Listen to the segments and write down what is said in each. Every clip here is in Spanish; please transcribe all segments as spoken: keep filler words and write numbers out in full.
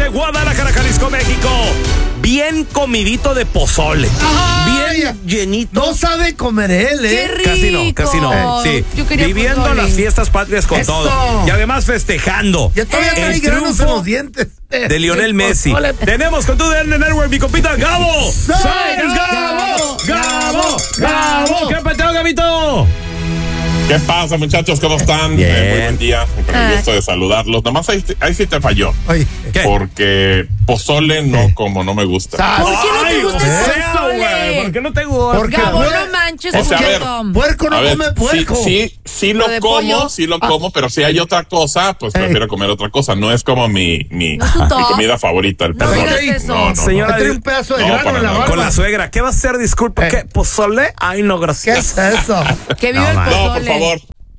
desde Guadalajara, Jalisco, México. Bien comidito de pozole. Ay, bien llenito. No sabe comer él, ¿eh? Qué rico. Casi no, casi no. Eh, sí. Yo quería Viviendo pozole. las fiestas patrias con Eso. todo. Y además festejando. Ya todavía el trae granos en triunfo los dientes. de Lionel Messi. Pozole. Tenemos con tu D N Network, mi compita Gabo. ¡Soy Gabo! Gabo! ¡Gabo! ¡Gabo! ¡Gabo! ¿Qué peteo, Gabito? ¿Qué pasa, muchachos? ¿Cómo están? Bien. Eh, muy buen día. Con el Ah. gusto de saludarlos. Nomás ahí, ahí sí te falló. Oye, ¿Qué? Porque pozole no como, no me gusta. ¿sabes? ¿Por qué no te Ay, gusta o el sea, pozole? güey, ¿por qué no te gusta? Porque Gabo, puer- no manches, O sea, a ver, puerco. Puerco no A ver, come sí, puerco. sí, sí ¿Lo lo de como, pollo? sí lo Ah. como, pero si hay otra cosa, pues Ey. prefiero comer otra cosa. No es como mi, mi, ¿No es tu mi top? comida favorita, el No pozole. digas eso. No, no, no. Señora, Trae un pedazo de No, grano para en la nada. barba. con la suegra, ¿qué va a hacer? Disculpa, Eh. ¿qué? ¿Pozole? Ay, no, ¿Qué gracias. es eso? Que vive No, el man. pozole. No, por favor.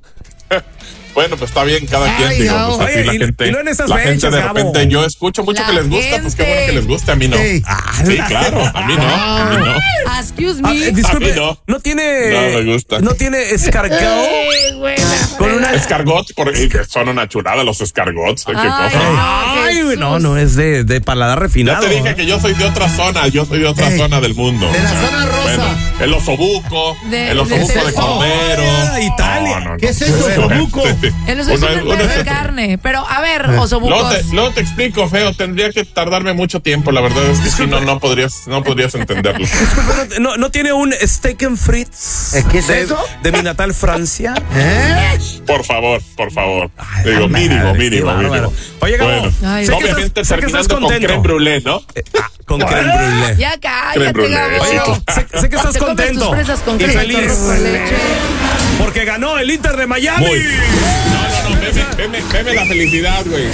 Bueno, pues está bien, cada Ay, quien, digo, Gabo. pues así Oye, la y- gente, y no en esas la gente fechas, de Gabo. repente, yo escucho mucho La que les gusta, pues qué bueno que gente. les guste, a mí no. Ey. Sí, claro, a mí no, a mí no. Excuse Ah, me. eh, disculpe, A mí no. no tiene. No me gusta. No tiene escargot con una. Escargots, porque son una chulada los escargots. ¿Qué Ay, cosa? no, Ay, Jesús. no, no es de, de paladar Ya refinado. te dije que yo soy de otra zona, yo soy de otra Ey, zona del mundo. de la O sea, zona rosa. Bueno, el osobuco, De- el osobuco de- de, de- cordero. Ah, Italia. No, no, no. ¿Qué es eso, Bueno, osobuco? sí, sí. Él es un Uno- super uno- de carne. Pero, a ver, Luego osobucos. te, luego te explico, feo. Tendría que tardarme mucho tiempo. La verdad es que si no, no podrías, no podrías entenderlo. Disculpe, no, no tiene un steak and frites. ¿Eh, qué es de, eso? De mi natal Francia. ¿Eh? Por favor, por favor. Ay, Digo, la mínimo, madre, mínimo, qué bárbaro. mínimo. Oye, Gabo, Bueno, Ay, sé que obviamente estás- sé que estás terminando con contento. creme brûlée, ¿no? Eh, ah, con creme brûlée. Ya Creme cállate, brûlée, Gabo. sí, claro. Sé, sé que estás Te comes contento tus fresas con y queso feliz con leche. porque ganó el Inter de Miami. Muy. No, no, no, veme, veme, veme la felicidad, güey.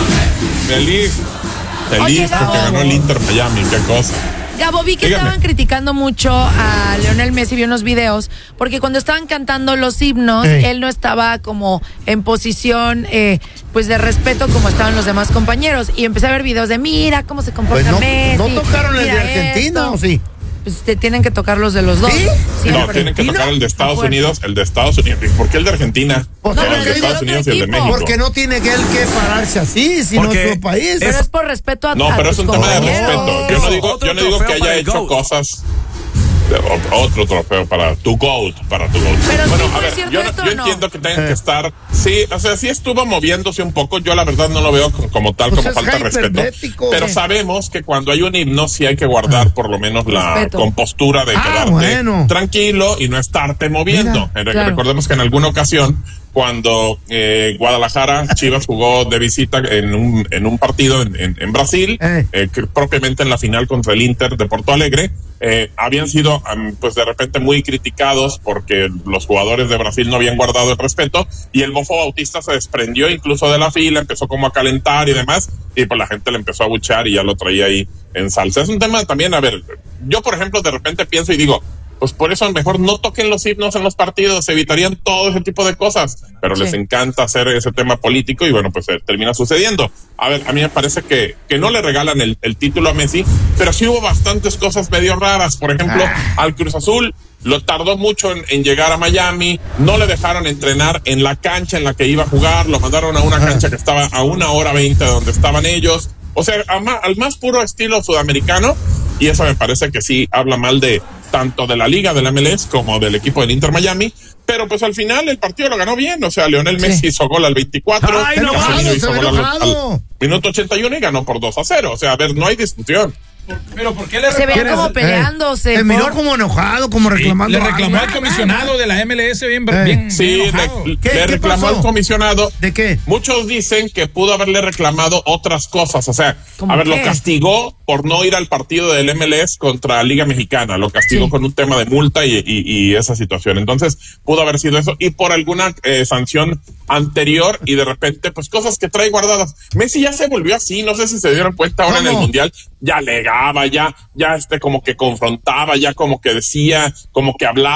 Feliz. Feliz Oye, porque Gabo. ganó el Inter Miami, qué cosa. Gabo, vi que Dígame. estaban criticando mucho a Lionel Messi, vi unos videos, porque cuando estaban cantando los himnos, Ey. él no estaba como en posición, eh, pues de respeto como estaban los demás compañeros. Y empecé a ver videos de, mira cómo se comporta Pues no, Messi. no tocaron el de mira Argentina, esto. ¿o sí? Pues te tienen que tocar los de los dos. ¿Sí? Siempre. No, tienen que tocar el de Estados A fuerza. Unidos, el de Estados Unidos. ¿Por qué el de Argentina? Pues No, el pero de que digo Estados el Unidos y otro el de equipo. México. Porque no tiene que él que pararse así, si no Porque es su país. Pero Es- es por respeto a No, a pero es tus un tema de compañeros. respeto. Yo no digo, Otro yo no digo trofeo que haya para el hecho GOAT. cosas. de- o- Otro trofeo para tu GOAT, para tu GOAT. Pero sí bueno, fue a ver, cierto yo, esto, yo ¿o no? entiendo que tengan Eh. que estar. Sí, o sea, sí estuvo moviéndose un poco. Yo la verdad no lo veo como, como tal, Pues como es falta de respeto. hipermético. Pero Sí. sabemos que cuando hay un himno sí hay que guardar por lo menos la Respeto. compostura de Ah, quedarte bueno. tranquilo y no estarte moviendo. Eh, Claro. Recordemos que en alguna ocasión cuando eh, Guadalajara, Chivas jugó de visita en un, en un partido en, en, en Brasil, Eh. eh, que propiamente en la final contra el Inter de Porto Alegre, eh, habían sido um, pues de repente muy criticados porque los jugadores de Brasil no habían guardado el respeto y el Bofo Bautista se desprendió incluso de la fila, empezó como a calentar y demás, y pues la gente le empezó a abuchear y ya lo traía ahí en salsa. Es un tema también, a ver, yo por ejemplo de repente pienso y digo, pues por eso mejor no toquen los himnos en los partidos, se evitarían todo ese tipo de cosas, pero Sí. les encanta hacer ese tema político y bueno, pues eh, termina sucediendo. A ver, a mí me parece que, que no le regalan el, el título a Messi, pero sí hubo bastantes cosas medio raras. Por ejemplo, al Cruz Azul lo tardó mucho en, en llegar a Miami, no le dejaron entrenar en la cancha en la que iba a jugar, lo mandaron a una cancha que estaba a una hora veinte de donde estaban ellos. O sea, a ma- al más puro estilo sudamericano, y eso me parece que sí habla mal de tanto de la liga del M L S como del equipo del Inter Miami, pero pues al final el partido lo ganó bien, o sea, Lionel Messi Sí. hizo gol al veinticuatro, Ay, no, Casemiro se hizo ve gol al, enojado. al minuto ochenta y uno y ganó por dos a cero, o sea, a ver, no hay discusión. Pero ¿por qué le Se veía reclamó, como peleándose. Se miró por- como enojado, como reclamando. le reclamó al algo. comisionado de la M L S bien, Eh. bien, Sí, bien le, enojado. le ¿Qué- qué reclamó pasó? al comisionado. ¿De qué? Muchos dicen que pudo haberle reclamado otras cosas, o sea, ¿Cómo a ver, qué? lo castigó por no ir al partido del M L S contra Liga Mexicana, lo castigó Sí. con un tema de multa y, y, y esa situación. Entonces, pudo haber sido eso y por alguna eh, sanción anterior y de repente, pues cosas que trae guardadas. Messi ya se volvió así, no sé si se dieron cuenta ahora en el ¿Cómo? Mundial, ya alegaba, ya, ya este como que confrontaba, ya como que decía, como que hablaba.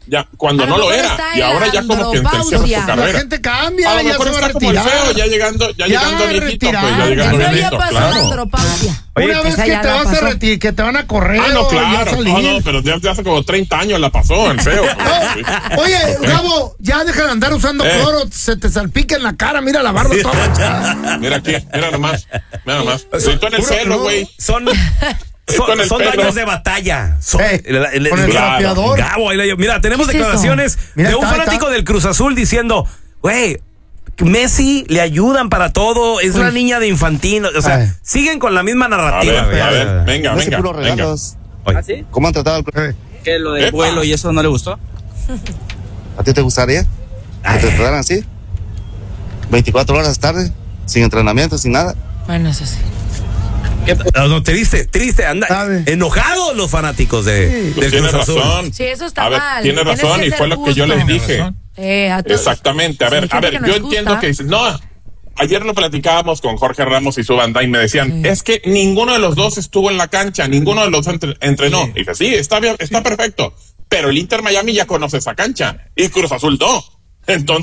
ya cuando A no lo lo mejor era, está y en ahora ya como que empezó su andropausia. carrera. La gente cambia, A lo ya mejor se va a está como el retirar. feo, ya llegando, ya, Ya llegando viejito, retirado. pues ya El llegando feo ya viejito, pasó la claro. andropausia. Oye, Una vez esa que ya te la vas a pasó. retirar, que te van a correr Ah, no, o ya claro, salir. no, no, pero desde hace como treinta años la pasó, el feo. No, oye, Gabo, ya deja de andar usando Eh. cloro, se te salpica en la cara, mira la barba toda manchada. Mira aquí, mira nomás, mira nomás. Estoy en el Puro cerro, cloro. güey. Son, Con son, el son perro. daños de batalla. Son- Eh, el- el- con el claro. trapeador. Gabo, ahí la llevo. Mira, tenemos ¿Qué es declaraciones Mira, de un está, ahí fanático está. del Cruz Azul diciendo, güey, Messi le ayudan para todo, es una niña de infantil, o sea, Ay. siguen con la misma A narrativa. ver, güey. a ver, venga, No sé, venga, puros venga. regalos. Oye. ¿Ah, sí? ¿Cómo han tratado al Eh, ¿Que lo del Epa. vuelo y eso no le gustó? ¿A ti te gustaría que te trataran así? veinticuatro horas tarde, sin entrenamiento, sin nada. Bueno, eso sí. No, no, triste, triste, anda Sabe. enojados los fanáticos de, Sí. Pues del tiene Cruz Azul. razón. Sí, eso está a ver, mal. Tiene Tienes razón que y ser fue lo que yo les justo. dije. Eh, a todos. Exactamente, a Sí, ver, hay a gente ver, que yo nos entiendo gusta. que dicen, no, ayer lo platicábamos con Jorge Ramos y su banda y me decían, Sí. es que ninguno de los dos estuvo en la cancha, ninguno de los dos entre- entrenó. Y dije, sí, está bien, está perfecto, pero el Inter Miami ya conoce esa cancha y Cruz Azul no. Entonces,